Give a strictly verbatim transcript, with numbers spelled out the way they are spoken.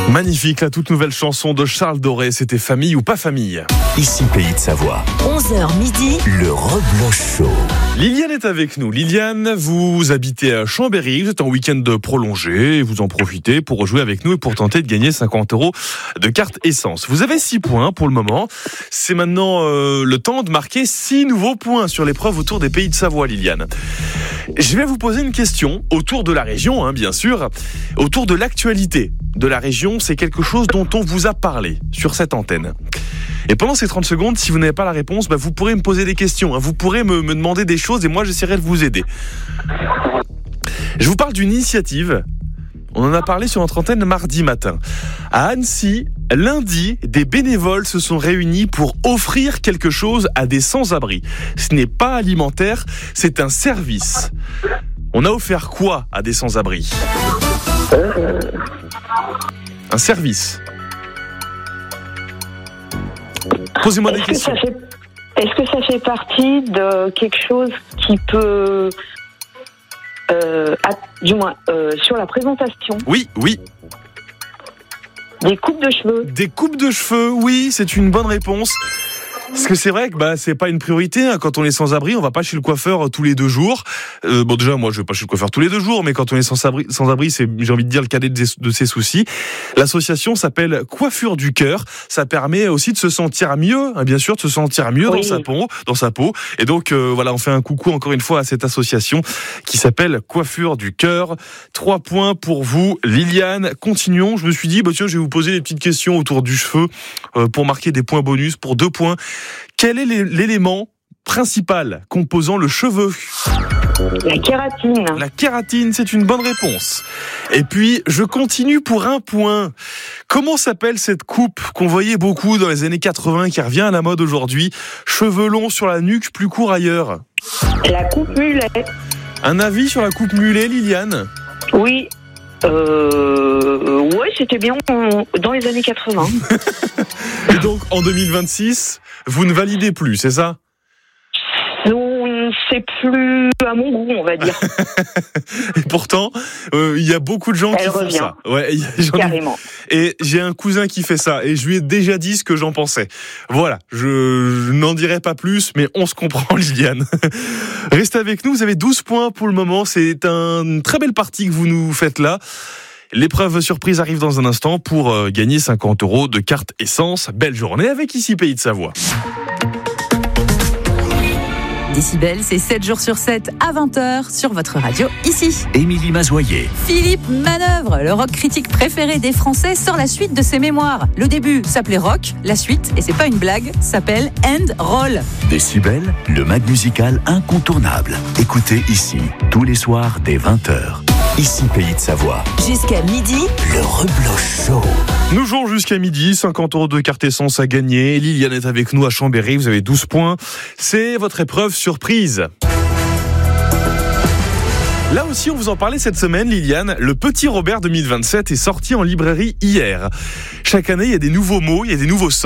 Magnifique, la toute nouvelle chanson de Charles Doré, c'était Famille ou pas famille. Ici Pays de Savoie. onze heures midi. Le Rebloch Show. Liliane est avec nous. Liliane, vous habitez à Chambéry, vous êtes en week-end prolongé, vous en profitez pour jouer avec nous et pour tenter de gagner cinquante euros de carte essence. Vous avez six points pour le moment. C'est maintenant euh, le temps de marquer six nouveaux points sur l'épreuve autour des Pays de Savoie, Liliane. Je vais vous poser une question autour de la région, hein, bien sûr, autour de l'actualité de la région. C'est quelque chose dont on vous a parlé sur cette antenne. Et pendant ces trente secondes, si vous n'avez pas la réponse, bah vous pourrez me poser des questions, hein, vous pourrez me, me demander des choses et moi j'essaierai de vous aider. Je vous parle d'une initiative. On en a parlé sur notre antenne mardi matin. À Annecy, lundi, des bénévoles se sont réunis pour offrir quelque chose à des sans-abri. Ce n'est pas alimentaire, c'est un service. On a offert quoi à des sans-abri ? Un service. Posez-moi des Est-ce questions. Que ça fait, est-ce que ça fait partie de quelque chose qui peut... Euh, à, du moins, euh, sur la présentation, Oui, oui. des coupes de cheveux. Des coupes de cheveux, oui, c'est une bonne réponse. Parce que c'est vrai que bah c'est pas une priorité, hein. Quand on est sans abri, on va pas chez le coiffeur tous les deux jours. Euh, bon déjà moi je vais pas chez le coiffeur tous les deux jours, mais quand on est sans abri, sans abri, c'est j'ai envie de dire le cadet de, de ses soucis. L'association s'appelle Coiffure du Cœur. Ça permet aussi de se sentir mieux, hein, bien sûr, de se sentir mieux Oui. dans sa peau, dans sa peau. Et donc euh, voilà, on fait un coucou encore une fois à cette association qui s'appelle Coiffure du Cœur. Trois points pour vous, Liliane. Continuons. Je me suis dit bah tiens je vais vous poser des petites questions autour du cheveu euh, pour marquer des points bonus pour deux points. Quel est l'élément principal composant le cheveu ? La kératine. La kératine, c'est une bonne réponse. Et puis, je continue pour un point. Comment s'appelle cette coupe qu'on voyait beaucoup dans les années quatre-vingts, qui revient à la mode aujourd'hui ? Cheveux longs sur la nuque, plus court ailleurs. La coupe mulet. Un avis sur la coupe mulet, Liliane ? Oui. Euh, ouais, c'était bien dans les années quatre-vingts. Et donc, en deux mille vingt-six, vous ne validez plus, c'est ça ? Non, c'est plus à mon goût, on va dire. Et pourtant, il euh, y a beaucoup de gens Elle qui font revient. ça. Ouais, y a, j'en ai- Carrément. Et j'ai un cousin qui fait ça, et je lui ai déjà dit ce que j'en pensais. Voilà, je, je n'en dirai pas plus, mais on se comprend, Liliane. Restez avec nous, vous avez douze points pour le moment, c'est un, une très belle partie que vous nous faites là. L'épreuve surprise arrive dans un instant pour euh, gagner cinquante euros de carte essence. Belle journée avec Ici Pays de Savoie. Décibel, c'est sept jours sur sept à vingt heures sur votre radio ici. Émilie Mazoyer. Philippe Manœuvre, le rock critique préféré des Français, sort la suite de ses mémoires. Le début s'appelait Rock, la suite, et c'est pas une blague, s'appelle End Roll. Décibel, le mag musical incontournable. Écoutez ici, tous les soirs dès vingt heures. Ici Pays de Savoie. Jusqu'à midi, Le Rebloch Show. Nous jouons jusqu'à midi, cinquante euros de carte essence à gagner. Liliane est avec nous à Chambéry, vous avez douze points. C'est votre épreuve surprise. Là aussi, on vous en parlait cette semaine, Liliane. Le Petit Robert deux mille vingt-sept est sorti en librairie hier. Chaque année, il y a des nouveaux mots, il y a des nouveaux sons.